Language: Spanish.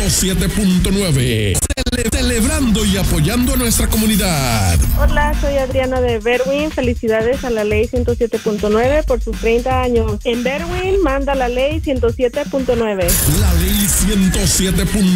107.9. Celebrando y apoyando a nuestra comunidad. Hola, soy Adriana de Berwyn. Felicidades a la ley 107.9 por sus 30 años. En Berwyn manda la ley 107.9. La ley 107.9.